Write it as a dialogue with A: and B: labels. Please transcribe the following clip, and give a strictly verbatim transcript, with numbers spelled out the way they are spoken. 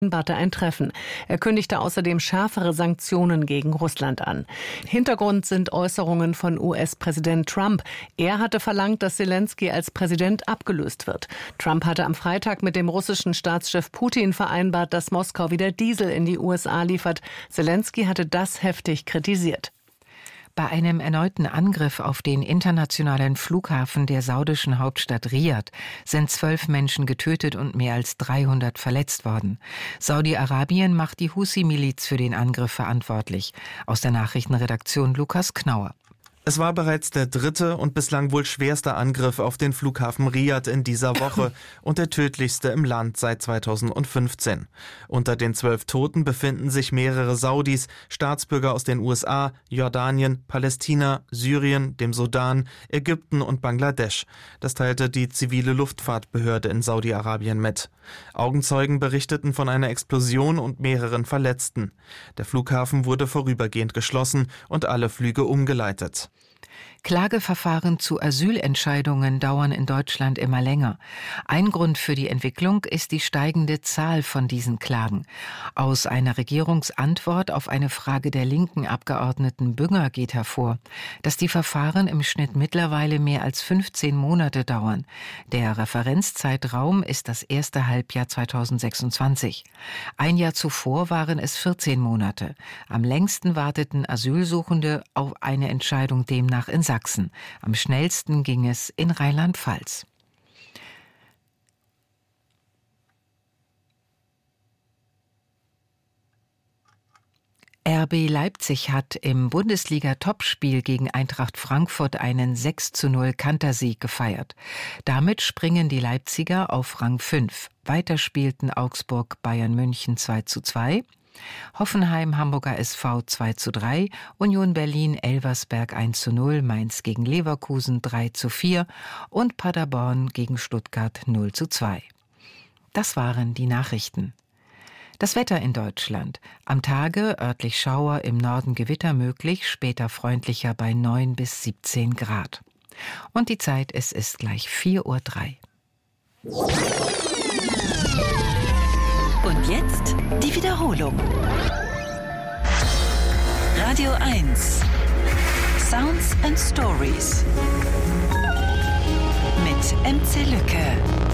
A: vereinbarte ein Treffen. Er kündigte außerdem schärfere Sanktionen gegen Russland an. Hintergrund sind Äußerungen von U S-Präsident Trump. Er hatte verlangt, dass Selenskyj als Präsident abgelöst wird. Trump hatte am Freitag mit dem russischen Staatschef Putin vereinbart, dass Moskau wieder Diesel in die U S A liefert. Selenskyj hatte das heftig kritisiert.
B: Bei einem erneuten Angriff auf den internationalen Flughafen der saudischen Hauptstadt Riad sind zwölf Menschen getötet und mehr als dreihundert verletzt worden. Saudi-Arabien macht die Husi-Miliz für den Angriff verantwortlich. Aus der Nachrichtenredaktion Lukas Knauer.
C: Es war bereits der dritte und bislang wohl schwerste Angriff auf den Flughafen Riad in dieser Woche und der tödlichste im Land seit zweitausendfünfzehn. Unter den zwölf Toten befinden sich mehrere Saudis, Staatsbürger aus den U S A, Jordanien, Palästina, Syrien, dem Sudan, Ägypten und Bangladesch. Das teilte die zivile Luftfahrtbehörde in Saudi-Arabien mit. Augenzeugen berichteten von einer Explosion und mehreren Verletzten. Der Flughafen wurde vorübergehend geschlossen und alle Flüge umgeleitet.
B: Klageverfahren zu Asylentscheidungen dauern in Deutschland immer länger. Ein Grund für die Entwicklung ist die steigende Zahl von diesen Klagen. Aus einer Regierungsantwort auf eine Frage der linken Abgeordneten Bünger geht hervor, dass die Verfahren im Schnitt mittlerweile mehr als fünfzehn Monate dauern. Der Referenzzeitraum ist das erste Halbjahr zweitausendsechsundzwanzig. Ein Jahr zuvor waren es vierzehn Monate. Am längsten warteten Asylsuchende auf eine Entscheidung demnach in Sachsen. Am schnellsten ging es in Rheinland-Pfalz. R B Leipzig hat im Bundesliga-Topspiel gegen Eintracht Frankfurt einen sechs zu null Kantersieg gefeiert. Damit springen die Leipziger auf Rang fünf. Weiter spielten Augsburg Bayern München zwei zu zwei, Hoffenheim Hamburger S V zwei zu drei, Union Berlin Elversberg eins zu null, Mainz gegen Leverkusen drei zu vier und Paderborn gegen Stuttgart null zu zwei. Das waren die Nachrichten. Das Wetter in Deutschland. Am Tage örtlich Schauer, im Norden Gewitter möglich, später freundlicher bei neun bis siebzehn Grad. Und die Zeit, es ist gleich vier Uhr drei.
D: Und jetzt die Wiederholung. Radio eins. Sounds and Stories. Mit M C Lücke.